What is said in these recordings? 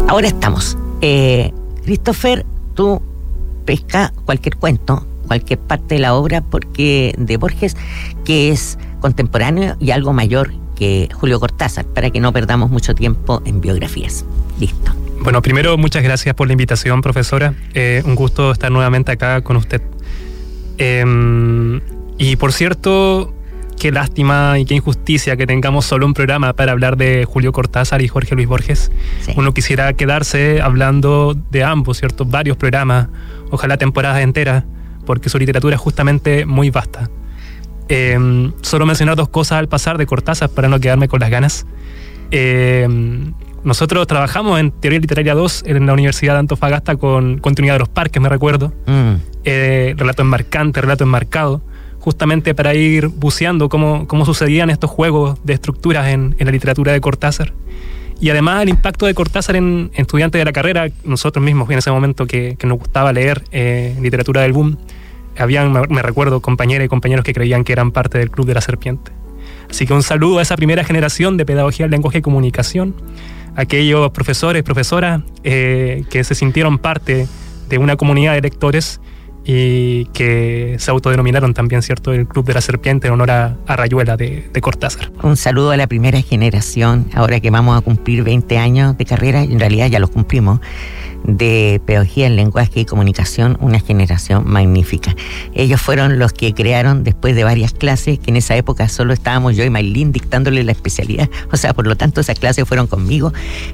Ahora estamos. Christopher, tú pesca cualquier cuento, cualquier parte de la obra de Borges, que es contemporáneo y algo mayor que Julio Cortázar, para que no perdamos mucho tiempo en biografías. Listo. Bueno, primero, muchas gracias por la invitación, profesora. Un gusto estar nuevamente acá con usted. Y por cierto, qué lástima y qué injusticia que tengamos solo un programa para hablar de Julio Cortázar y Jorge Luis Borges. Sí. Uno quisiera quedarse hablando de ambos, ¿cierto? Varios programas, ojalá temporadas enteras, porque su literatura es justamente muy vasta. Solo mencionar dos cosas al pasar de Cortázar para no quedarme con las ganas. Nosotros trabajamos en Teoría Literaria 2 en la Universidad de Antofagasta con Continuidad de los Parques, me recuerdo. Relato enmarcante, relato enmarcado, justamente para ir buceando cómo sucedían estos juegos de estructuras en la literatura de Cortázar. Y además el impacto de Cortázar en estudiantes de la carrera, nosotros mismos en ese momento que nos gustaba leer literatura del boom, habían, me recuerdo, compañeras y compañeros que creían que eran parte del Club de la Serpiente. Así que un saludo a esa primera generación de Pedagogía del Lenguaje y Comunicación, aquellos profesores, profesoras que se sintieron parte de una comunidad de lectores y que se autodenominaron también, ¿cierto?, el Club de la Serpiente en honor a Rayuela de Cortázar. Un saludo a la primera generación, ahora que vamos a cumplir 20 años de carrera, y en realidad ya los cumplimos, de Pedagogía en Lenguaje y Comunicación, una generación magnífica. Ellos fueron los que crearon, después de varias clases, que en esa época solo estábamos yo y Maylin dictándole la especialidad, o sea, por lo tanto esas clases fueron conmigo,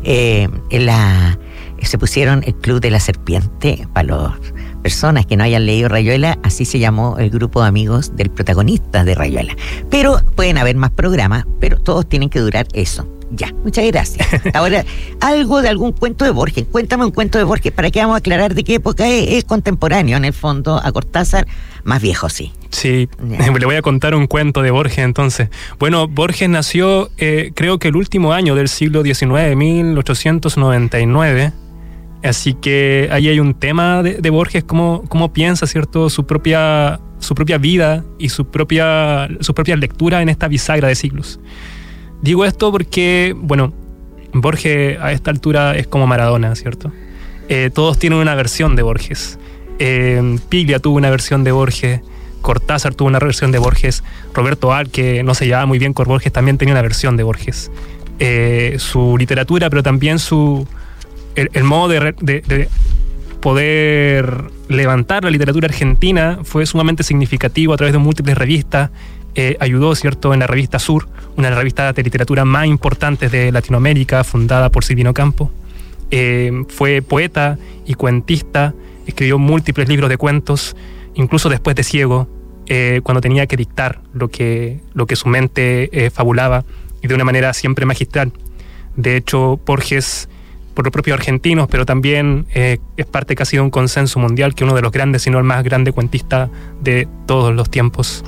se pusieron el Club de la Serpiente para las personas que no hayan leído Rayuela, así se llamó el grupo de amigos del protagonista de Rayuela. Pero pueden haber más programas, pero todos tienen que durar eso. Ya, muchas gracias. Ahora, algo de algún cuento de Borges. Cuéntame un cuento de Borges, para que vamos a aclarar de qué época es contemporáneo, en el fondo, a Cortázar, más viejo, sí. Sí, le voy a contar un cuento de Borges entonces. Bueno, Borges nació, creo que el último año del siglo XIX, 1899. Así que ahí hay un tema de Borges, cómo piensa, ¿cierto?, su propia vida y sus propias lecturas en esta bisagra de siglos. Digo esto porque, bueno, Borges a esta altura es como Maradona, ¿cierto? Todos tienen una versión de Borges. Piglia tuvo una versión de Borges, Cortázar tuvo una versión de Borges, Roberto Al, que no se llevaba muy bien con Borges, también tenía una versión de Borges. Su literatura, pero también el modo de poder levantar la literatura argentina fue sumamente significativo a través de múltiples revistas. Ayudó, ¿cierto?, en la revista Sur, una de las revistas de literatura más importantes de Latinoamérica, fundada por Silvino Campo. Fue poeta y cuentista, escribió múltiples libros de cuentos, incluso después de ciego, cuando tenía que dictar lo que su mente fabulaba, y de una manera siempre magistral. De hecho, Borges, por los propios argentinos, pero también es parte casi de un consenso mundial, que uno de los grandes, si no el más grande cuentista de todos los tiempos.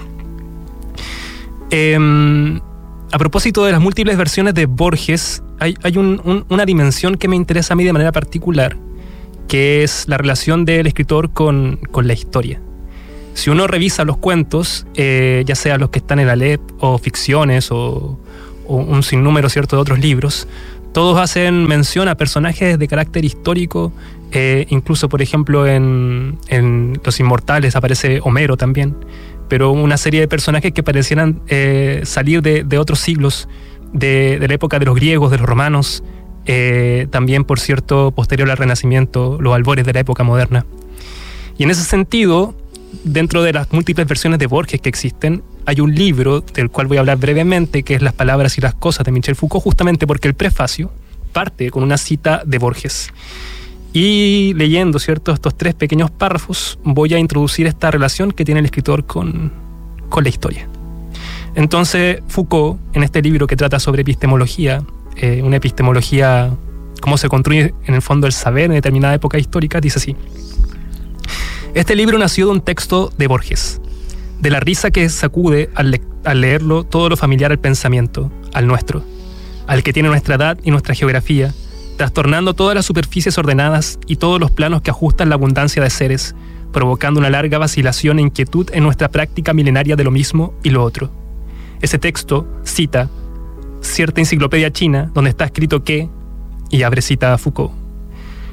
A propósito de las múltiples versiones de Borges, hay una dimensión que me interesa a mí de manera particular, que es la relación del escritor con la historia. Si uno revisa los cuentos, ya sea los que están en la LEP, o ficciones, o un sinnúmero, ¿cierto?, de otros libros, todos hacen mención a personajes de carácter histórico. Incluso, por ejemplo, en Los Inmortales aparece Homero también, pero una serie de personajes que parecieran salir de otros siglos, de la época de los griegos, de los romanos, también, por cierto, posterior al Renacimiento, los albores de la época moderna. Y en ese sentido, dentro de las múltiples versiones de Borges que existen, hay un libro del cual voy a hablar brevemente, que es Las palabras y las cosas, de Michel Foucault, justamente porque el prefacio parte con una cita de Borges. Y leyendo, ¿cierto?, estos 3 pequeños párrafos, voy a introducir esta relación que tiene el escritor con la historia. Entonces, Foucault, en este libro que trata sobre epistemología, una epistemología, cómo se construye en el fondo el saber en determinada época histórica, dice así: este libro nació de un texto de Borges, de la risa que sacude al leerlo todo lo familiar al pensamiento, al nuestro, al que tiene nuestra edad y nuestra geografía, trastornando todas las superficies ordenadas y todos los planos que ajustan la abundancia de seres, provocando una larga vacilación e inquietud en nuestra práctica milenaria de lo mismo y lo otro. Ese texto cita cierta enciclopedia china donde está escrito que, y abre cita a Foucault,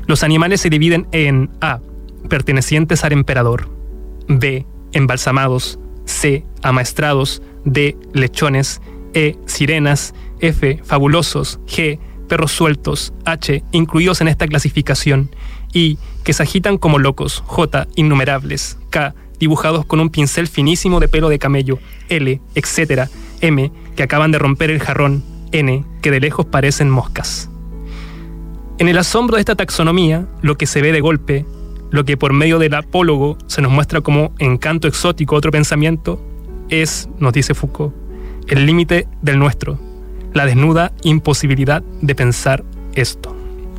Los animales se dividen en A, pertenecientes al emperador; B, embalsamados; C, amaestrados; D, lechones; E, sirenas; F, fabulosos; G, perros sueltos; H, incluidos en esta clasificación; I, que se agitan como locos; J, innumerables; K, dibujados con un pincel finísimo de pelo de camello; L, etc. M, que acaban de romper el jarrón; N, que de lejos parecen moscas. En el asombro de esta taxonomía, lo que se ve de golpe, lo que por medio del apólogo se nos muestra como encanto exótico, otro pensamiento, es, nos dice Foucault, el límite del nuestro, la desnuda imposibilidad de pensar esto.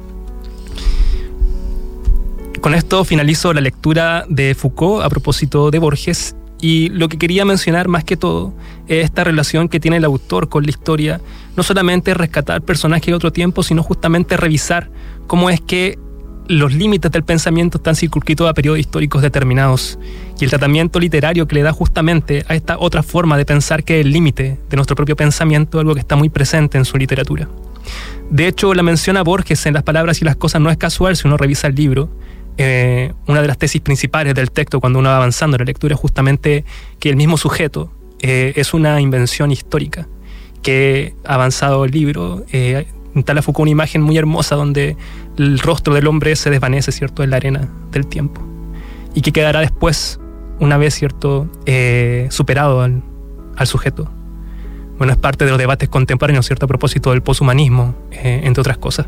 Con esto finalizo la lectura de Foucault a propósito de Borges, y lo que quería mencionar más que todo es esta relación que tiene el autor con la historia, no solamente rescatar personajes de otro tiempo, sino justamente revisar cómo es que los límites del pensamiento están circunscritos a periodos históricos determinados, y el tratamiento literario que le da justamente a esta otra forma de pensar, que es el límite de nuestro propio pensamiento, algo que está muy presente en su literatura. De hecho, la mención a Borges en Las palabras y las cosas no es casual si uno revisa el libro. Una de las tesis principales del texto cuando uno va avanzando en la lectura es justamente que el mismo sujeto es una invención histórica, que ha avanzado el libro, instala Foucault una imagen muy hermosa donde el rostro del hombre se desvanece, ¿cierto?, en la arena del tiempo, y que quedará después, una vez, ¿cierto?, superado al sujeto. Bueno, es parte de los debates contemporáneos, ¿cierto?, a propósito del poshumanismo, entre otras cosas.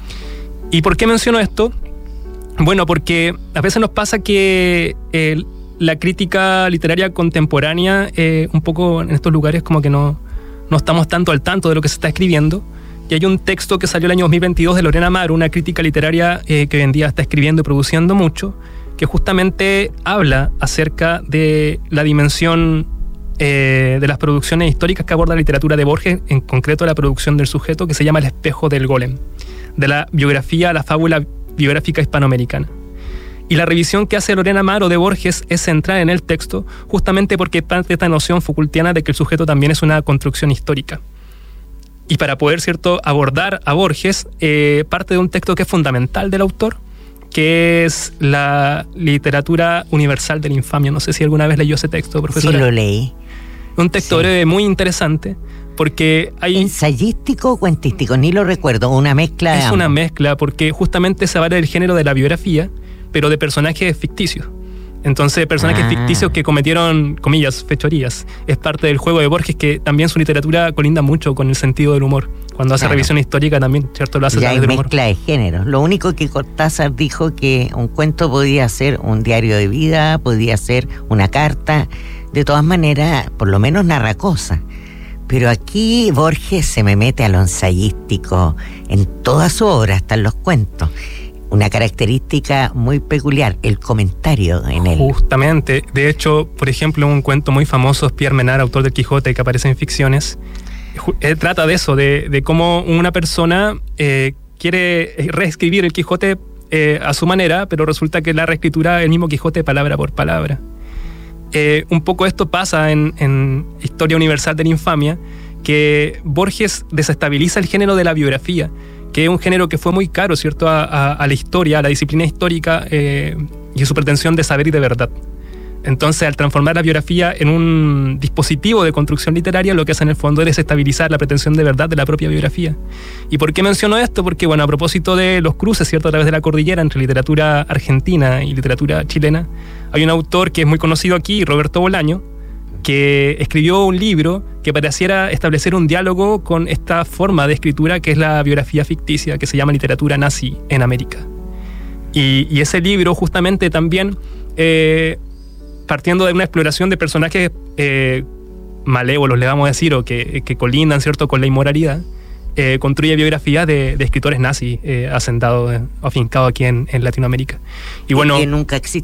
¿Y por qué menciono esto? Bueno, porque a veces nos pasa que la crítica literaria contemporánea, un poco en estos lugares como que no estamos tanto al tanto de lo que se está escribiendo. Y hay un texto que salió el año 2022 de Lorena Amaro, una crítica literaria que hoy en día está escribiendo y produciendo mucho, que justamente habla acerca de la dimensión de las producciones históricas que aborda la literatura de Borges, en concreto la producción del sujeto, que se llama El espejo del golem, de la biografía a la fábula biográfica hispanoamericana. Y la revisión que hace Lorena Amaro de Borges es central en el texto, justamente porque parte de esta noción Foucaultiana de que el sujeto también es una construcción histórica. Y para poder, ¿cierto?, abordar a Borges, parte de un texto que es fundamental del autor, que es la literatura universal de la infamia. No sé si alguna vez leyó ese texto, profesora. Sí, lo leí. Un texto breve muy interesante, porque hay... ¿Ensayístico o cuentístico? Ni lo recuerdo, una mezcla de Es ambos. una mezcla, porque justamente se vale del género de la biografía, pero de personajes ficticios. Entonces, personajes ficticios que cometieron, comillas, fechorías. Es parte del juego de Borges, que también su literatura colinda mucho con el sentido del humor. Cuando hace revisión histórica también, ¿cierto?, lo hace a través del humor. Ya hay mezcla de géneros. Lo único que Cortázar dijo que un cuento podía ser un diario de vida, podía ser una carta. De todas maneras, por lo menos narra cosas. Pero aquí Borges se me mete a lo ensayístico en toda su obra, hasta en los cuentos. Una característica muy peculiar, el comentario en él. Justamente. De hecho, por ejemplo, un cuento muy famoso es Pierre Menard, autor del Quijote, que aparece en Ficciones. Trata de eso, de cómo una persona quiere reescribir el Quijote a su manera, pero resulta que la reescritura es el mismo Quijote palabra por palabra. Un poco esto pasa en Historia Universal de la Infamia, que Borges desestabiliza el género de la biografía, que es un género que fue muy caro, ¿cierto?, a la historia, a la disciplina histórica, y su pretensión de saber y de verdad. Entonces, al transformar la biografía en un dispositivo de construcción literaria, lo que hace en el fondo es desestabilizar la pretensión de verdad de la propia biografía. ¿Y por qué menciono esto? Porque, bueno, a propósito de los cruces, ¿cierto?, a través de la cordillera entre literatura argentina y literatura chilena, hay un autor que es muy conocido aquí, Roberto Bolaño, que escribió un libro que pareciera establecer un diálogo con esta forma de escritura que es la biografía ficticia, que se llama Literatura Nazi en América. Y ese libro justamente también, partiendo de una exploración de personajes malévolos, le vamos a decir, o que colindan, ¿cierto?, con la inmoralidad, construye biografías de escritores nazis asentados, afincados aquí en Latinoamérica. Y bueno, que nunca existieron.